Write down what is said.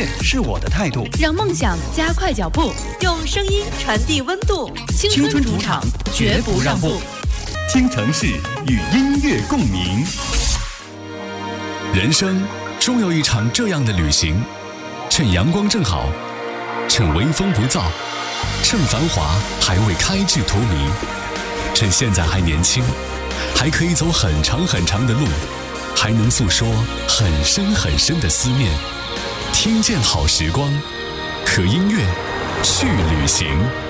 乐是我的态度， 让梦想加快脚步， 用声音传递温度。 青春主场绝不让步。 听城市与音乐共鸣。 人生终有一场这样的旅行，趁阳光正好，趁微风不燥，趁繁华还未开至荼蘼，趁现在还年轻，还可以走很长很长的路，还能诉说很深很深的思念。听见好时光，和音乐去旅行。